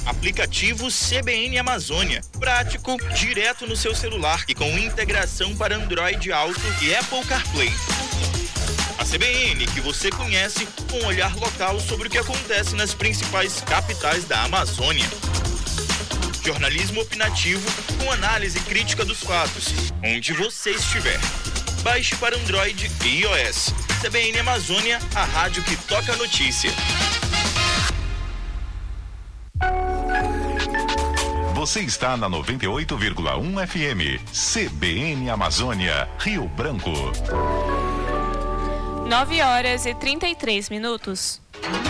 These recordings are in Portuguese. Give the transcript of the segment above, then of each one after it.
Aplicativo CBN Amazônia. Prático, direto no seu celular e com integração para Android Auto e Apple CarPlay. A CBN, que você conhece, com um olhar local sobre o que acontece nas principais capitais da Amazônia. Jornalismo opinativo com análise crítica dos fatos, onde você estiver. Baixe para Android e iOS. CBN Amazônia, a rádio que toca a notícia. Você está na 98,1 FM. CBN Amazônia, Rio Branco. 9h33.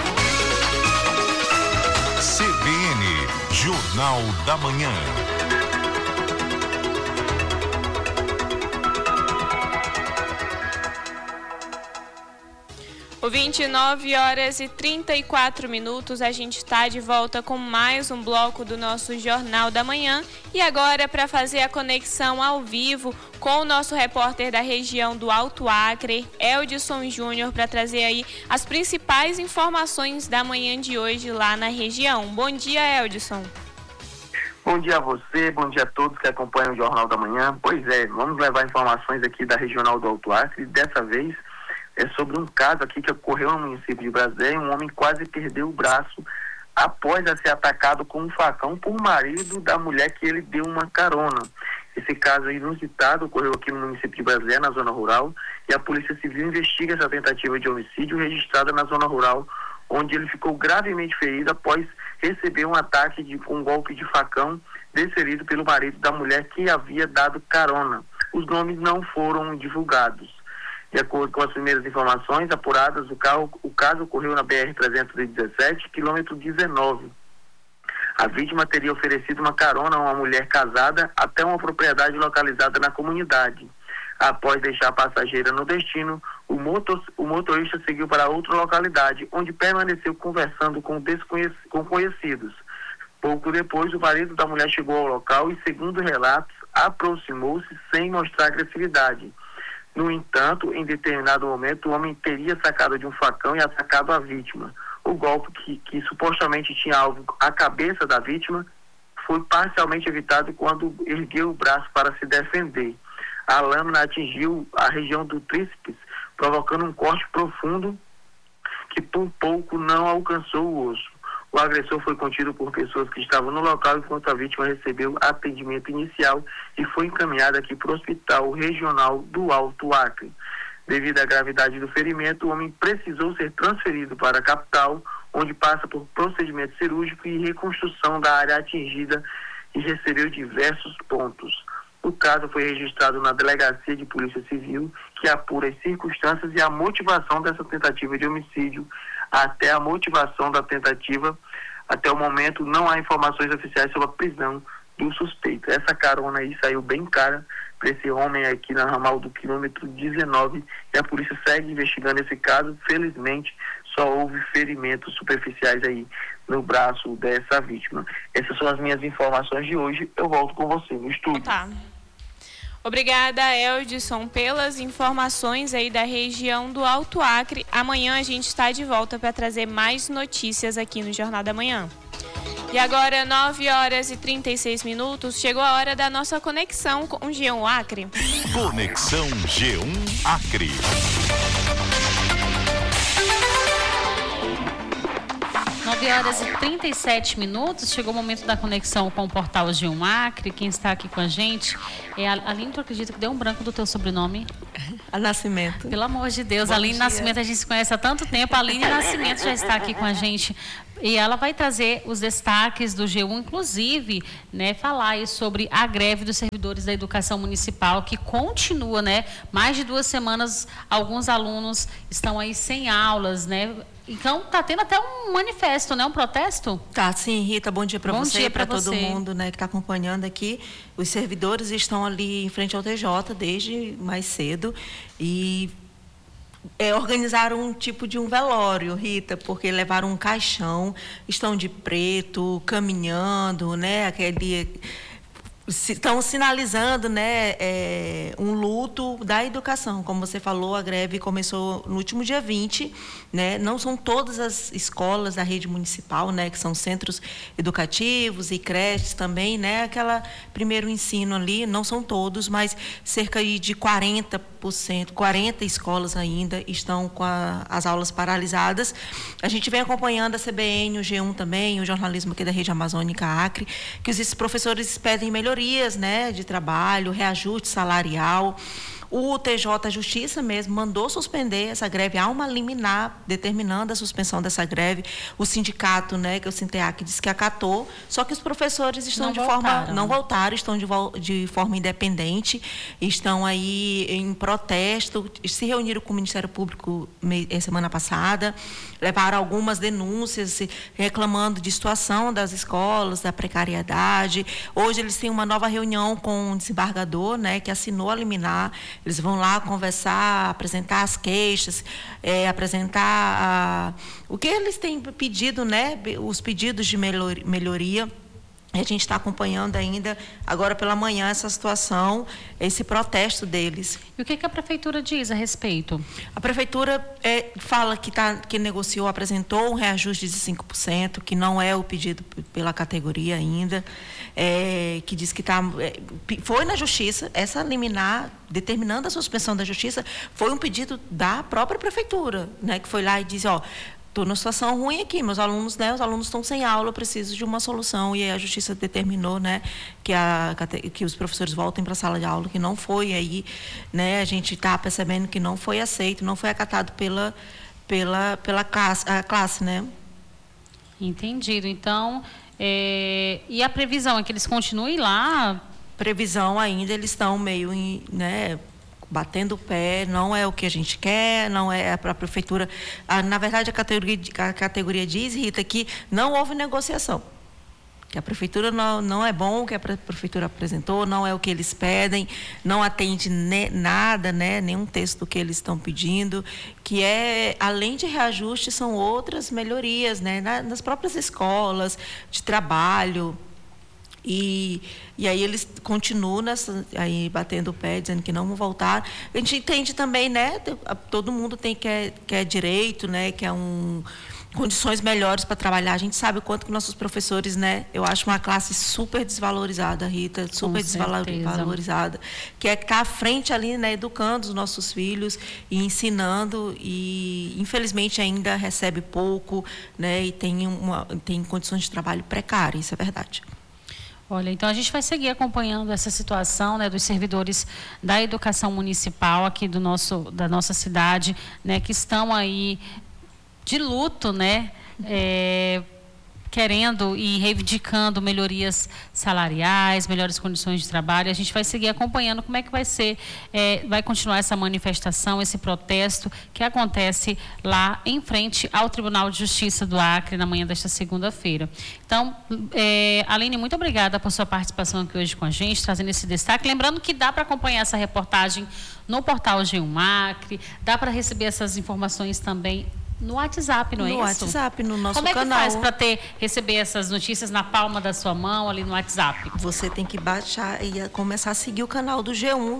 CBN, Jornal da Manhã. Ouvinte, 9h34. A gente está de volta com mais um bloco do nosso Jornal da Manhã. E agora, para fazer a conexão ao vivo com o nosso repórter da região do Alto Acre, Eldson Júnior, para trazer aí as principais informações da manhã de hoje lá na região. Bom dia, Eldson. Bom dia a você, bom dia a todos que acompanham o Jornal da Manhã. Pois é, vamos levar informações aqui da Regional do Alto Acre. Dessa vez é sobre um caso aqui que ocorreu no município de Brasília. Um homem quase perdeu o braço após ser atacado com um facão por marido da mulher que ele deu uma carona. Esse caso inusitado ocorreu aqui no município de Brasília, na zona rural, e a Polícia Civil investiga essa tentativa de homicídio registrada na zona rural, onde ele ficou gravemente ferido após receber um ataque com um golpe de facão desferido pelo marido da mulher que havia dado carona. Os nomes não foram divulgados. De acordo com as primeiras informações apuradas, o caso ocorreu na BR-317, quilômetro 19. A vítima teria oferecido uma carona a uma mulher casada até uma propriedade localizada na comunidade. Após deixar a passageira no destino, o motorista seguiu para outra localidade, onde permaneceu conversando com conhecidos. Pouco depois, o marido da mulher chegou ao local e, segundo relatos, aproximou-se sem mostrar agressividade. No entanto, em determinado momento, o homem teria sacado de um facão e atacado a vítima. O golpe que supostamente tinha alvo a cabeça da vítima foi parcialmente evitado quando ergueu o braço para se defender. A lâmina atingiu a região do tríceps, provocando um corte profundo que por pouco não alcançou o osso. O agressor foi contido por pessoas que estavam no local enquanto a vítima recebeu atendimento inicial e foi encaminhada aqui para o Hospital Regional do Alto Acre. Devido à gravidade do ferimento, o homem precisou ser transferido para a capital, onde passa por procedimento cirúrgico e reconstrução da área atingida e recebeu diversos pontos. O caso foi registrado na Delegacia de Polícia Civil, que apura as circunstâncias e a motivação dessa tentativa de homicídio. Até a motivação da tentativa, até o momento, não há informações oficiais sobre a prisão do suspeito. Essa carona aí saiu bem cara para esse homem aqui na ramal do quilômetro 19 e a polícia segue investigando esse caso. Felizmente, só houve ferimentos superficiais aí no braço dessa vítima. Essas são as minhas informações de hoje. Eu volto com você no estúdio. Tá. Obrigada, Eldson, pelas informações aí da região do Alto Acre. Amanhã a gente está de volta para trazer mais notícias aqui no Jornal da Manhã. E agora, 9h36, chegou a hora da nossa conexão com o G1 Acre. Conexão G1 Acre. 9h37, chegou o momento da conexão com o portal G1 Acre. Quem está aqui com a gente é a Aline. Tu acredita que deu um branco do teu sobrenome? A Nascimento. Pelo amor de Deus, Bom Aline dia. Nascimento, a gente se conhece há tanto tempo. A Aline Nascimento já está aqui com a gente. E ela vai trazer os destaques do G1, inclusive, né, falar aí sobre a greve dos servidores da educação municipal, que continua, né? Mais de 2 semanas, alguns alunos estão aí sem aulas, né? Então, está tendo até um manifesto, né? Um protesto? Tá, sim, Rita, bom dia para você e para todo você. mundo, né, que está acompanhando aqui. Os servidores estão ali em frente ao TJ desde mais cedo e organizaram um tipo de um velório, Rita, porque levaram um caixão, estão de preto, caminhando, né, estão sinalizando, né, um luto da educação. Como você falou, a greve começou no último dia 20, né? Não são todas as escolas da rede municipal, né, que são centros educativos e creches também, né, aquela primeiro ensino ali, não são todos, mas cerca de 40%, 40 escolas ainda estão com as aulas paralisadas. A gente vem acompanhando a CBN, o G1 também, o jornalismo aqui da Rede Amazônica Acre, que os professores pedem melhorias, né, de trabalho, reajuste salarial. O TJ Justiça mesmo mandou suspender essa greve. Há uma liminar determinando a suspensão dessa greve. O sindicato, né, que é o Sinteac, disse que acatou, só que os professores estão não voltaram, estão de forma independente, estão aí em protesto, se reuniram com o Ministério Público semana passada, levaram algumas denúncias reclamando de situação das escolas, da precariedade. Hoje eles têm uma nova reunião com o desembargador, né, que assinou a liminar. Eles vão lá conversar, apresentar as queixas, apresentar o que eles têm pedido, né, os pedidos de melhoria. A gente está acompanhando ainda, agora pela manhã, essa situação, esse protesto deles. E o que a Prefeitura diz a respeito? A Prefeitura fala que negociou, apresentou um reajuste de 5%, que não é o pedido pela categoria ainda, que diz que foi na Justiça, essa liminar, determinando a suspensão da Justiça, foi um pedido da própria Prefeitura, né, que foi lá e disse, estou numa situação ruim aqui, meus alunos, né, os alunos estão sem aula, eu preciso de uma solução. E aí a Justiça determinou, né, que os professores voltem para a sala de aula, que não foi aí, né, a gente está percebendo que não foi aceito, não foi acatado pela classe, né. Entendido. Então, e a previsão é que eles continuem lá? Previsão ainda, eles estão meio, né, batendo o pé, não é o que a gente quer, não é para a Prefeitura. Na verdade, a categoria diz, Rita, que não houve negociação. Que a Prefeitura não é bom o que a Prefeitura apresentou, não é o que eles pedem, não atende nada, né, nenhum texto que eles estão pedindo, que além de reajuste, são outras melhorias, né, nas próprias escolas, de trabalho. E aí eles continuam aí batendo o pé, dizendo que não vão voltar. A gente entende também, né? Todo mundo quer direito, né? Quer condições melhores para trabalhar. A gente sabe o quanto que nossos professores, né? Eu acho uma classe super desvalorizada, Rita, super desvalorizada, que está à frente ali, né? Educando os nossos filhos e ensinando, e infelizmente ainda recebe pouco, né? E tem condições de trabalho precárias, isso é verdade. Olha, então a gente vai seguir acompanhando essa situação, né, dos servidores da educação municipal aqui da nossa cidade, né, que estão aí de luto, né, querendo e reivindicando melhorias salariais, melhores condições de trabalho. A gente vai seguir acompanhando como é que vai ser, vai continuar essa manifestação, esse protesto que acontece lá em frente ao Tribunal de Justiça do Acre na manhã desta segunda-feira. Então, Aline, muito obrigada por sua participação aqui hoje com a gente, trazendo esse destaque. Lembrando que dá para acompanhar essa reportagem no portal G1 Acre, dá para receber essas informações também no WhatsApp, não é isso? No WhatsApp, no nosso canal. Como é que faz para receber essas notícias na palma da sua mão, ali no WhatsApp? Você tem que baixar e começar a seguir o canal do G1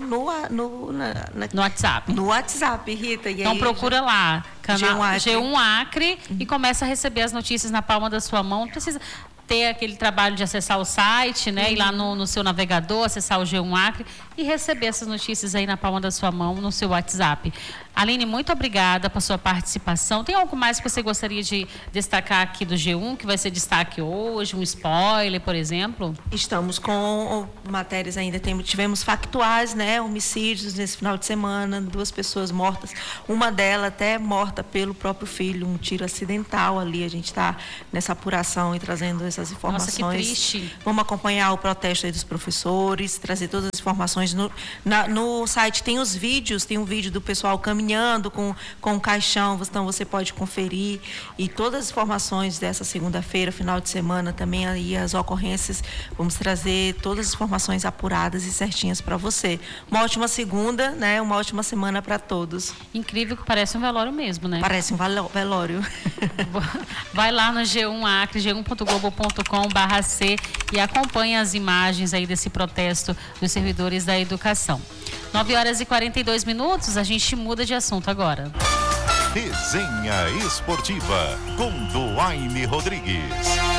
no WhatsApp. No WhatsApp, Rita. E então aí, procura lá, canal G1 Acre, e começa a receber as notícias na palma da sua mão. Não precisa ter aquele trabalho de acessar o site, né? Ir lá no seu navegador, acessar o G1 Acre e receber essas notícias aí na palma da sua mão, no seu WhatsApp. Aline, muito obrigada por sua participação. Tem algo mais que você gostaria de destacar aqui do G1, que vai ser destaque hoje, um spoiler, por exemplo? Estamos com matérias ainda, tivemos factuais, né? Homicídios nesse final de semana, 2 pessoas mortas, uma delas até morta pelo próprio filho, um tiro acidental ali. A gente está nessa apuração e trazendo essas informações. Nossa, que triste. Vamos acompanhar o protesto aí dos professores, trazer todas as informações. No site tem os vídeos, tem um vídeo do pessoal caminhando com o caixão, então você pode conferir, e todas as informações dessa segunda-feira, final de semana, também aí as ocorrências, vamos trazer todas as informações apuradas e certinhas para você. Uma ótima segunda, né? Uma ótima semana para todos. Incrível, que parece um velório mesmo, né? Parece um velório. Vai lá no G1 Acre, g1.globo.br, twitter.com/C e acompanhe as imagens aí desse protesto dos servidores da educação. 9h42, a gente muda de assunto agora. Resenha Esportiva com Duaine Rodrigues.